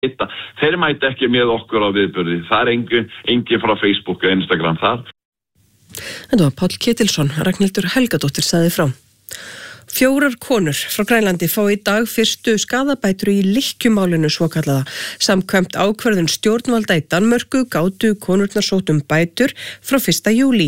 Þeir mæti ekki með okkur á viðburði. Það engin frá Facebook og Instagram þar. Þetta var Páll Ketilsson, Ragnhildur Helgadóttir sagði frá. 4 konur frá Grænlandi fá í dag fyrstu skaðabætur í lykkjumálinu svokallaða. Samkvæmt ákvörðun stjórnvalda í Danmörku gátu konurnar sótt bætur frá 1. júlí.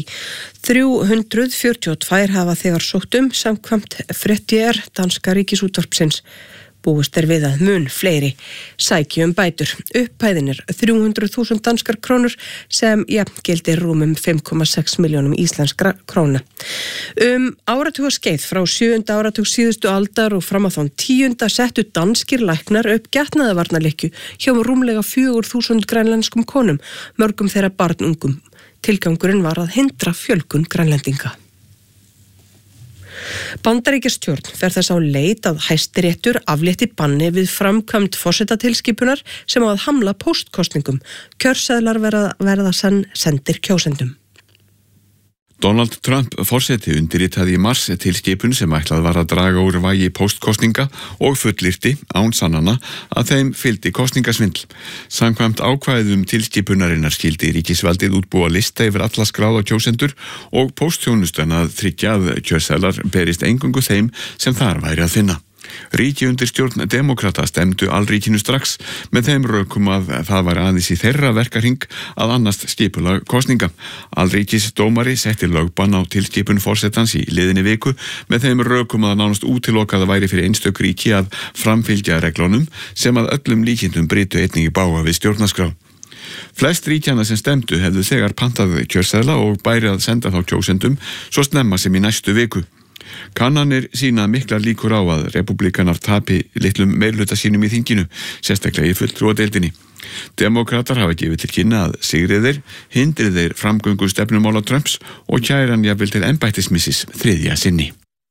342 hafa þegar sótt samkvæmt fréttir danska ríkisútvarpsins. Búist við að mun fleiri sæki bætur. Upphæðin 300.000 danskar krónur sem jafngildir rúmum 5,6 milljónum íslenskra króna. Áratugaskeið frá 7. áratug síðustu aldar og fram að þá 10. settu danskir læknar upp getnaðarvarnarlykju hjá rúmlega 4.000 grænlenskum konum, mörgum þeirra barnungum. Tilgangurinn var að hindra fjölgun grænlendinga. Bandaríkjastjórn fer þess á leit að Hæstiréttur aflétti banni við framkvæmd forsetatilskipunar sem á að hamla póstkosningum. Kjörseðlar verða sendir kjósendum. Donald Trump forseti undirritaði í mars tilskipun sem ætlað var að draga úr vægi póstkosninga og fullyrti án sannana að þeim fylgdi kosningasvindl. Samkvæmt ákvæðum tilskipunarinnar skyldi ríkisvaldið útbúa lista yfir alla skráða kjósendur og póstþjónustan að tryggja að kjörseðlar berist eingöngu þeim sem þar væri að finna. Ríki undir stjórn demokrata stemdu allríkinu strax með þeim rökum að það var aðeins í þeirra verkahring að annast skipulag kosninga. Allríkis dómari setti lögbann á tilskipun forsetans í liðinni viku með þeim rökum að nánast útilokað væri fyrir einstök ríki að framfylgja reglunum sem að öllum líkindum brytu einnig í bága við stjórnarskrá. Flest ríkjana sem stemdu hefðu þegar pantað kjörseðla og bæri að senda þá kjósendum svo snemma sem í næstu viku. Kannanir sýna miklar líkur á að repúblikanar tapi litlum meirhluta sínum í þinginu, sérstaklega í fulltrúadeildinni. Demokratar hafa gefið til kynna að sigriðir, hindriðir framgöngu stefnumála Trumps og kæran jafnvel til embættismissis 3. sinni.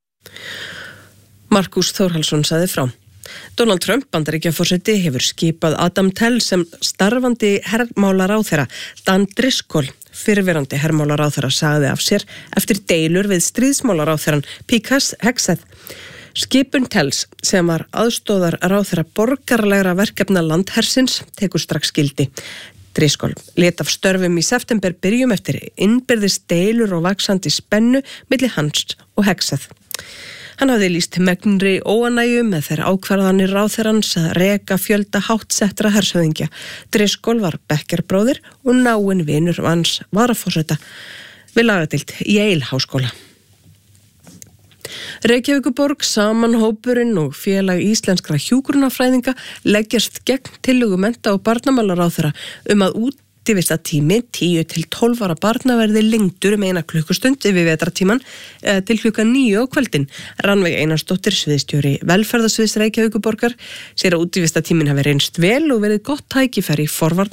Markus Þórhallsson sagði frá. Donald Trump, Bandaríkjaforseti, hefur skipað Adam Tell sem starfandi hermálaráðherra. Dan Driscoll, fyrrverandi hermálaráðherra, sagði af sér eftir deilur við stríðsmálaráðherran Pete Hegseth. Skipun Tells, sem var aðstoðarráðherra borgaralegra verkefna landhersins, tekur strax gildi. Driscoll lét af störfum í september byrjum eftir innbyrðis deilur og vaxandi spennu milli hans og Hegseth. Hann hafði lýst megnri óánægju með þeirra ákvarðanir ráðherrans að reka fjölda háttsettra hershöfðingja. Driscoll var bekkjarbróðir og náinn vinur hans varaforseta við lagadeild Yale háskóla. Reykjavíkurborg, Samanhópurinn og Félag íslenskra hjúkrunarfræðinga leggjast gegn tillögu mennta- og barnamálaráðherra að útivistartími 10 til 12 ára barna verði lengdur 1 klukkustund yfir vetrartíman til klukkan 9 á kvöldin. Rannveig Einarsdóttir, sviðsstjóri velferðarsviðs Reykjavíkurborgar, segir að útivistartíminn hafi reynst vel og verið gott tæki í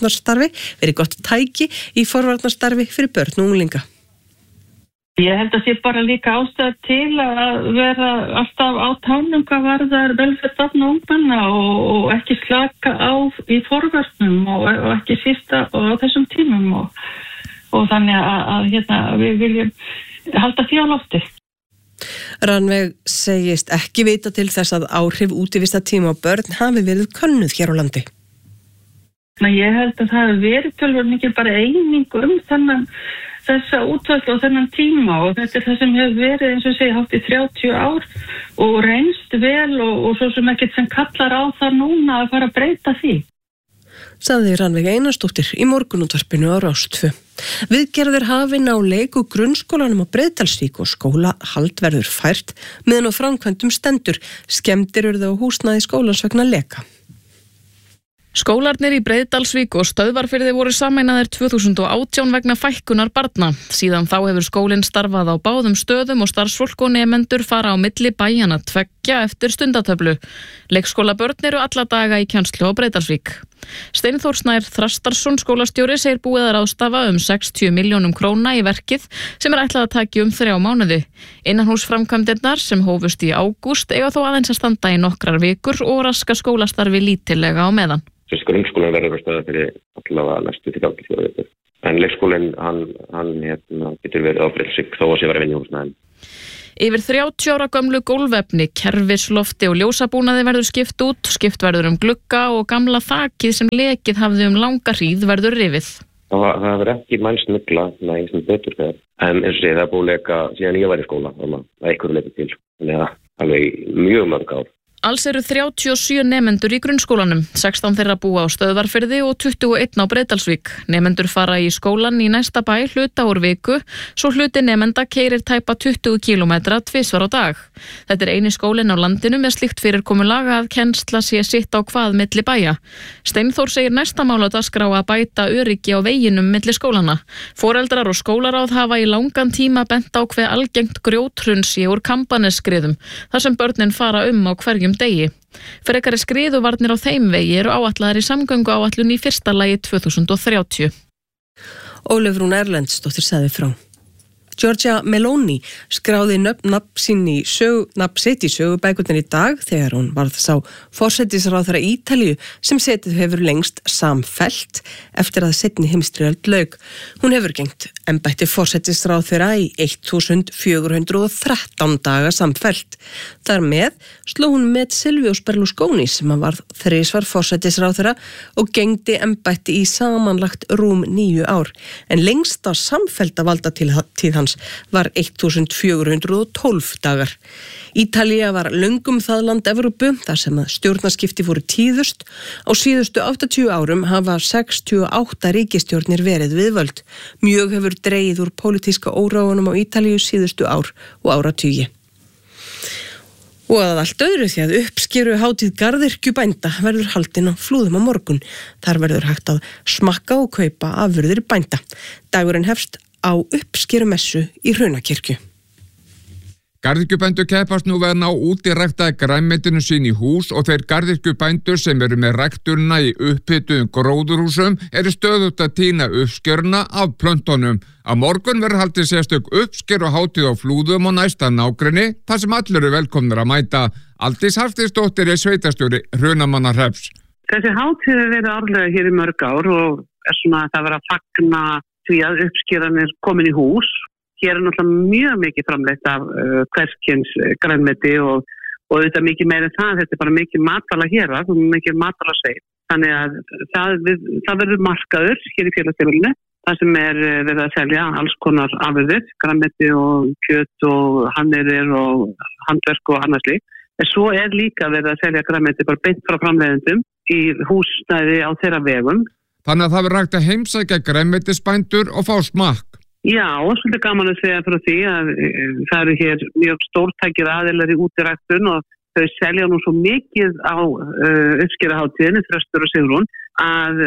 forvarnarstarfi fyrir börn og unglinga. Ég held að sé bara líka ástæða til að vera alltaf á tánum hvað varðar velferð barna og ungmenna og ekki slaka á í forvörnum og ekki sísta á þessum tímum og þannig að við viljum halda því á lofti. Rannveig segist ekki vita til þess að áhrif útivistartíma á börn hafi verið könnuð hér á landi. Ég held að það hafi verið tölvöld mikil bara eining þessa útvæslu og þennan tíma og þetta það sem hefur verið eins og segja hátt í 30 ár og reynst vel og svo sem ekkert sem kallar á það núna að fara að breyta því. Sagði Rannveig Einarsdóttir í morgunútvarpinu á Rás 2. Viðgerðir hafin á leik- og grunnskólanum á Breiðdalsvík og skólahald verður fært meðan á framkvæmdum stendur. Skemmdir urðu á húsnæði skólans vegna leka. Skólarnir í Breiðdalsvík og Stöðvarfirði voru sameinaðir 2018 vegna fækkunar barna. Síðan þá hefur skólinn starfað á báðum stöðum og starfsfólk og nemendur fara á milli bæjanna tveggja eftir stundatöflu. Leikskólabörn eru alla daga í kennslu á Breiðdalsvík. Steinþór Snær Þrastarsson skólastjóri segir búið að ráðstafa 60 milljónum króna í verkið sem ætlað að taki 3 mánuði. Innanhúsframkvæmdirnar sem hófust í ágúst eiga þó aðeins að standa í nokkrar vikur og raska skólastarfi lítillega á meðan. Grunnskólinn verður að staða fyrir allavega næstu til 4 vikur. En leikskólinn, hann getur verið á Breiðdalsvík þó að sé verið vinna í húsnæðinu. Yfir 30 ára gömlu gólfefni, kerfislofti og ljósabúnaði verður skipt út, skipt verður glugga og gamla þakið sem lekið hafði langa hríð verður rifið. Það hefur ekki mælst mygla, eins og betur þegar. En eins og segið, það er búið að leka síðan ég var í skóla, þannig að einhverju leiti til. Þannig að alveg mjög mörg ár. Alls eru 37 nemendur í grunnskólanum, 16 þeirra búa á Stöðvarfirði og 21 á Breiðdalsvík. Nemendur fara í skólan í næsta bæ hluta úr viku, svo hluti nemenda keyrir tæpa 20 kilometra tvisvar á dag. Þetta er eini skólinn á landinu með slíkt fyrirkomulag að kennsla sé sitt á hvað milli bæja. Steinþór segir næsta mál á dagskrá að bæta öryggi á veginum milli skólana. Foreldrar og skólaráð hafa í langan tíma bent á hve algengt grjóthrun sé úr Kambanesskriðum, þar sem börnin fara á hverjum degi. Frekari skriðuvarnir á þeim vegi eru áætlaðar í samgönguáætlun í fyrsta lagi 2030. Ólöf Rún Erlendsdóttir sagði frá. Giorgia Meloni skráði nafn sitt í sögubækurnar í dag þegar hún varð sá forsætisráðherra Ítalíu sem setið hefur lengst samfellt eftir að seinni heimsstyrjöld lauk. Hún hefur gegnt embætti forsætisráðherra í 1413 daga samfellt. Þar með sló hún með Silvius Berlusconi sem varð 3 forsætisráðherra og gegndi embætti í samanlagt rúm 9 ár. En lengsta samfellda valdatíð hans var 1412 dagar. Ítalía var löngum það land Evrópu þar sem að stjórnarskipti voru tíðust. Á síðustu 80 árum hafa 68 ríkisstjórnir verið við völd. Mjög hefur dregið úr pólitíska óráunum á Ítalíu síðustu ár og áratugi. Og að allt öðru því að uppskeru hátíð garðyrkjubænda verður haldin á Flúðum á morgun. Þar verður hægt að smakka og kaupa afurðir bænda. Dagurinn hefst á uppskerumessu í Hrunakirkju. Garðyrkjubændur keppast nú við að ná útiræktaða grænmetinu sín í hús og þeir garðyrkjubændur sem eru með rækturna í upphituðum gróðurhúsum eru stöðugt að tína uppskeruna af plöntunum. Á morgun verður haldið sérstök uppskeruhátíð á Flúðum og næsta nágrenni, þar sem allir eru velkomnir að mæta. Aldís Hafsteinsdóttir er sveitarstjóri Hrunamannahrepps. Þessi hátíð hefur verið árlega hér í mörg ár og svona það verið að fagna því að uppskeran er komin í hús. Hér er náttúrulega mjög mikið framleitt af hverskins grænmeti og auðvitað mikið meira en það. Þetta er bara mikið matvæla hér, mikið matvæla sveit. Þannig að það verður markaður hér í félagsheimilinu. Það sem er verið að selja alls konar afurðir, grænmeti og kjöt og hannyrðir og handverk og annað slíkt. En svo er líka verið að selja grænmeti bara beint frá framleiðendum í húsnæði á þeirra vegum. Þannig að það verður hægt að heimsækja grænmetisbændur og fá smakk. Já, og svolítið gaman að segja frá því að það eru hér mjög stórtækir aðilar í útiræktun og þau selja nú svo mikið á uppskeruhátíðinni, Þröstur og Sigrún, að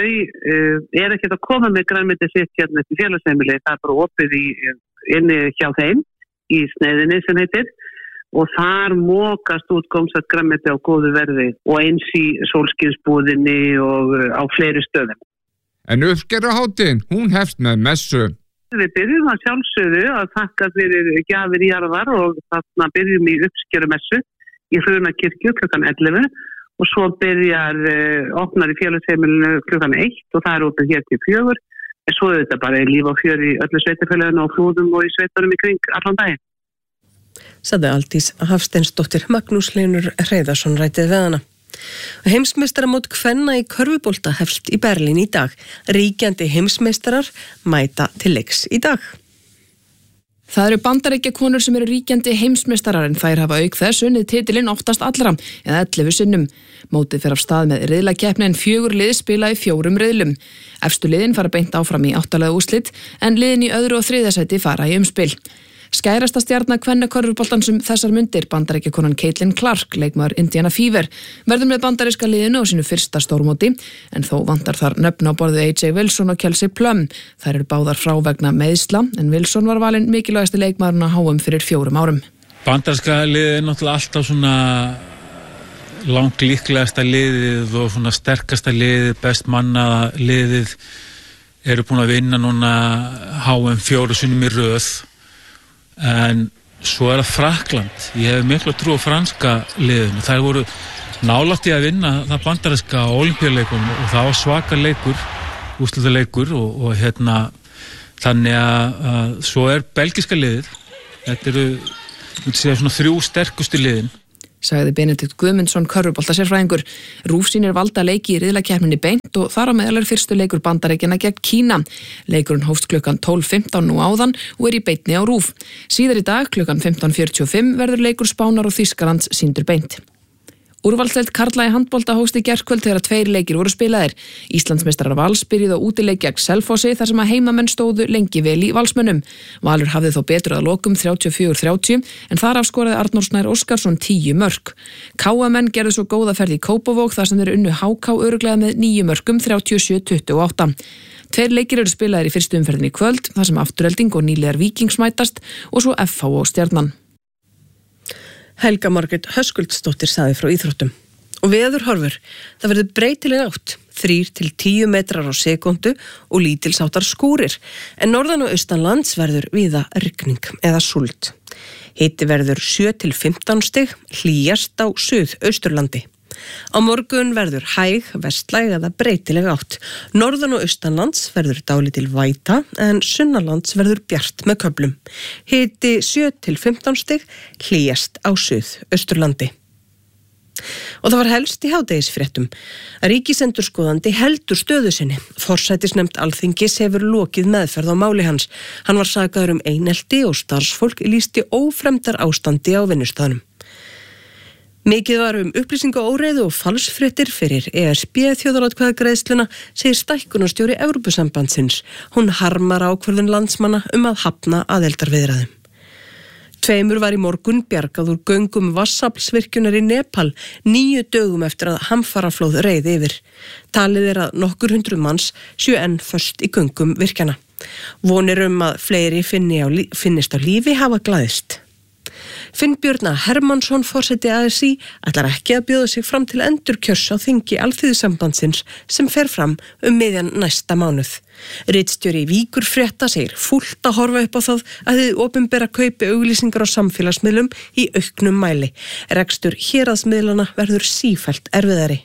þau er ekkert að koma með grænmeti sitt hérna til félagsheimili. Það er bara opið inni hjá þeim í sneiðinni sem heitir. Og þar mókast út gómsætt grænmeti á góðu verði og eins í sólskinsbúðinni og á fleiri stöðum. En uppskeruhátíðin, hún hefst með messu. Við byrjum að sjálfsögðu að þakka fyrir gjafir í jarðar og þarna byrjum í uppskerumessu í Hrunakirkju klukkan 11 og svo opnar í félagsheimilinu klukkan 1 og það er opið hér til 4. En svo er þetta bara líf og fjör í öllu sveitarfélaginu og Flúðum og í sveitunum í kring allan daginn. Sagði Aldís Hafsteinsdóttir. Magnús Hlynur Hreiðarsson ræddi við hana. Heimsmeistaramót kvenna í körfubolta hefst í Berlín í dag. Ríkjandi heimsmeistarar mæta til leiks í dag. Það eru Bandaríkjakonur sem eru ríkjandi heimsmeistarar en þær hafa auk þess unnið titilinn oftast allra, eða 11 sinnum. Mótið fer af stað með riðlakeppni en 4 lið spila í 4 riðlum. Efstu liðin fara beint áfram í 8 liða úrslit en liðin í öðru og 3. sæti fara í umspil. Skærasta stjarna kvennakörfuboltans þessar mundir, Bandaríkjakonan Caitlin Clark, leikmaður Indiana Fever, verður með bandaríska liðinu á sínu fyrsta stórmóti, en þó vantar þar nöfn á borðu AJ Wilson og Kelsey Plum. Þær eru báðar frá vegna meiðsla, en Wilson var valinn mikilvægasti leikmaðurinn á HM fyrir 4 árum. Bandaríska liðið er náttúrulega alltaf svona langt líklegasta liðið og svona sterkasta liðið, best mannaða liðið, eru búin að vinna núna HM 4 sinnum í röð. En svo er það Frakkland. Ég hef miklu trú á franska liðinu. Þær voru nálægt í að vinna það bandaríska á Ólympíuleikunum og það var svaka leikur, úrslitaleikur og þannig að svo er belgíska liðið Þetta eru, svona 3 sterkustu liðin. Sagði Benedikt Guðmundsson, körfuboltasérfræðingur. RÚV sýnir valda leiki í riðlakeppninni beint og þar á meðal fyrstu leikur Bandaríkjanna gegn Kína. Leikurinn hófst klukkan 12:15 nú áðan og í beinni á RÚV. Síðar í dag klukkan 15:45 verður leikur Spánar og Þýskalands sýndur beint. Úrvalsdeild karla í handbolta hófst í gærkvöld þegar 2 leikir voru spilaðir. Íslandsmeistarar Vals byrjuðu á útileik gegn Selfossi þar sem að heimamenn stóðu lengi vel í Valsmönnum. Valur hafði þó betur að lokum 34-30 en þar afskoraði Arnór Snær Óskarsson 10 mörk. KA-menn gerðu svo góða ferð í Kópavog þar sem þeir unnu HK örugglega með 9 mörkum 37-28. 2 leikir eru spilaðir í fyrstu umferðinni í kvöld þar sem Afturelding og nýliðar Víkings mætast og svo FH og Stjarnan. Helga Margrét Höskuldsdóttir sagði frá íþróttum. Og veðurhorfur, það verður breytileg átt, 3-10 metrar á sekúndu og lítilsháttar skúrir, en norðan og austanlands verður víða rigning eða súld. Hiti verður 7-15 stig, hlýjast á suðausturlandi. Á morgun verður hæg, vestlæg eða breytileg átt. Norðan og austanlands verður dálítil væta en sunnanlands verður bjart með köflum. Hiti 7-15 stig, hlýjast á suðausturlandi. Og það var helst í hádegisfréttum. Ríkisendurskoðandi heldur stöðu sinni. Forsætisnefnd Alþingis hefur lokið meðferð á máli hans. Hann var sakaður einelti og starfsfólk lýsti ófremdar ástandi á vinnustaðnum. Mikið var upplýsingaóreiðu og falsfréttir fyrir ESB þjóðaratkvæðagreiðsluna, segir stækkunarstjóri Evrópusambandsins. Hún harmar ákvörðun landsmanna að hafna aðildarviðræðum. 2 var í morgun bjargað úr göngum vatnsaflsvirkjunar í Nepal 9 dögum eftir að hamfaraflóð reið yfir. Talið að nokkur 100 manns séu enn föst í göngum virkjana. Vonir að fleiri finnist á lífi hafa glaðist. Finnbjörn Hermannsson, forseti ASÍ, ætlar ekki að bjóða sig fram til endurkjörs á þingi Alþýðusambandsins sem fer fram miðjan næsta mánuð. Ritstjóri Víkurfrétta segir fúlt að horfa upp á það að þið opinbera kaupi auglýsingar á samfélagsmiðlum í auknum mæli. Rekstur héraðsmiðlana verður sífellt erfiðari.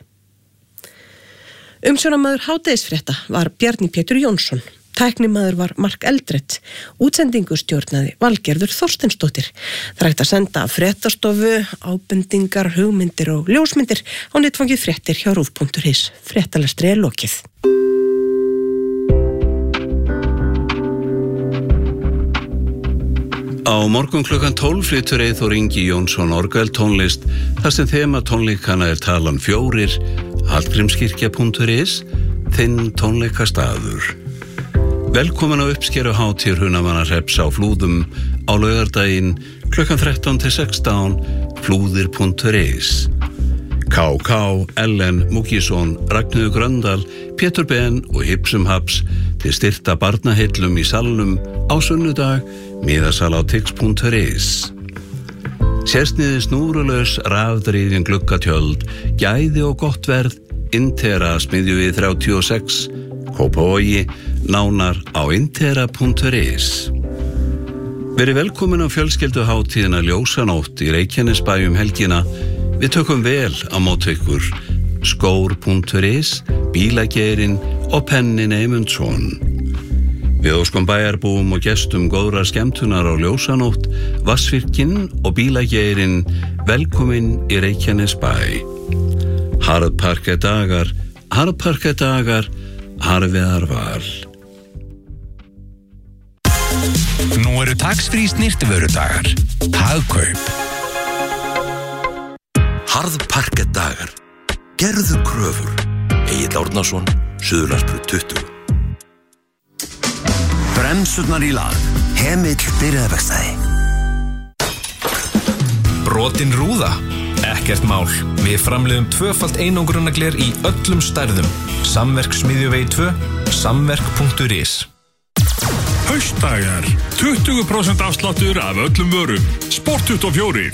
Umsjónarmaður hádegisfrétta var Bjarni Pétur Jónsson. Tæknimaður var Mark Eldrett. Útsendingu stjórnaði Valgerður Þorsteinsdóttir. Það hægt að senda fréttastofu, ábendingar, hugmyndir og ljósmyndir á netfangið fréttir hjá rúv.is. Fréttalestri lokið. Á morgun klukkan 12 flytur Eyþór Ingi Jónsson orgeltónlist þar sem þema tónleikana talan 4, hallgrímskirkja.is, þinn tónleikastaður. Velkomin á uppskeruhátíð Hrunamannahrepps á Flúðum á laugardaginn klukkan 13-16, flúðir.is. KK, Ellen Múkisson, Ragnhildur Gröndal, Pétur Ben og Hipsum Haps til styrta barnaheillum í salnum á sunnudag, miðasal á tix.is. Sérsniði snúrulaus, rafdrifin gluggatjöld, gæði og gott verð, Intera smiðju við 36, Kópavogi, nánar á intera.is. Verið velkomin á fjölskylduhátíðina Ljósanótt í Reykjanesbæ helgina. Við tökum vel á móti ykkur. Skór.is, Bílageirinn og Pennin Eymundsson. Við óskum bæjarbúum og gestum góðrar skemmtunar á Ljósanótt, Vatnsvirkinn og Bílageirinn velkomin í Reykjanesbæ. Harðparkedagar, Harfiðar val. Nú eru tax-free snyrtivörudagar. Hagkaup. Harðparkedagar. Gerðu kröfur. Egill Árnason, Suðurlandsbraut 20. Bremsurnar í lag. Hemill byrjaðarverkstæði. Brotin rúða. Ekkert mál. Við framleiðum 2-falt einangrunargler í öllum stærðum. Samverksmiðjuvegi 2, samverk.is. Haustdagar. 20% afsláttur af öllum vörum. Sport24.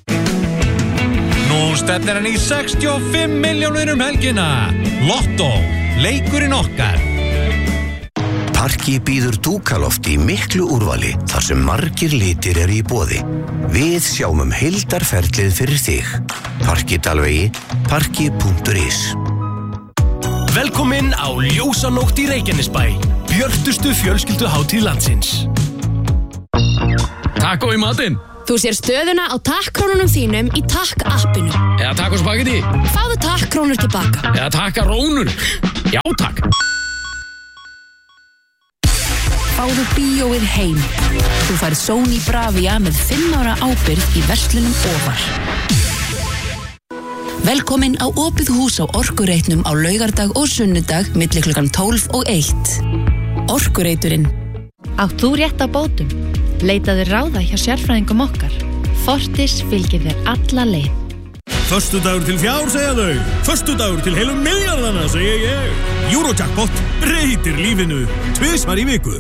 Nú stefnir hann í 65 milljónir helgina. Lotto. Leikurinn okkar. Parki býður dúkaloft í miklu úrvali þar sem margir litir eru í boði. Við sjáum heildarferlið fyrir þig. Parki Dalvegi, parki.is. Velkomin á Ljósanótt í Reykjanesbæ, björtustu fjölskylduhátíð landsins. taco í matinn. Þú sér stöðuna á takkrónunum þínum í Takk-appinu. Eða taco spagetti. Fáðu takkrónur tilbaka. Eða takkarónur. Já, takk. Fáðu bíóið heim. Þú færð Sony Bravia með 5 ára ábyrgð í verslunum Ofar. Velkomin á opið hús á Orkureitnum á laugardag og sunnudag milli klukkan 12 og 1. Orkureiturinn. Átt þú rétt á bótum? Leitaðu ráða hjá sérfræðingum okkar. Fortis fylgir þér alla leið. Föstudagur til fjár, segja þau. Föstudagur til heilu milljarðana, segja ég. Eurojackpot breytir lífinu 2 í viku.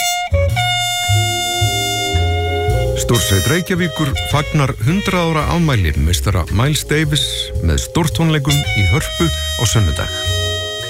Stórsveit Reykjavíkur fagnar 100 ára afmæli meistara Miles Davis með stórtónleikum í Hörpu á sunnudag.